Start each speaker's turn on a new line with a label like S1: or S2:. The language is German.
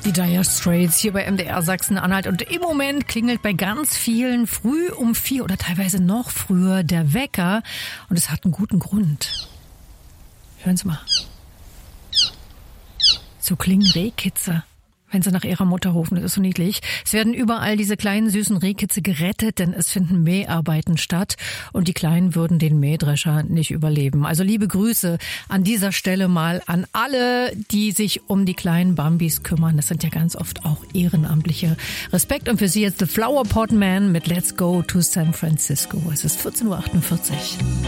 S1: Die Dire Straits hier bei MDR Sachsen-Anhalt. Und im Moment klingelt bei ganz vielen früh um 4 oder teilweise noch früher der Wecker. Und es hat einen guten Grund. Hören Sie mal. So klingen Rehkitze, wenn sie nach ihrer Mutter rufen. Das ist so niedlich. Es werden überall diese kleinen süßen Rehkitze gerettet, denn es finden Mäharbeiten statt und die Kleinen würden den Mähdrescher nicht überleben. Also liebe Grüße an dieser Stelle mal an alle, die sich um die kleinen Bambis kümmern. Das sind ja ganz oft auch Ehrenamtliche. Respekt und für Sie jetzt The Flower Pot Man mit Let's Go to San Francisco. Es ist 14:48 Uhr.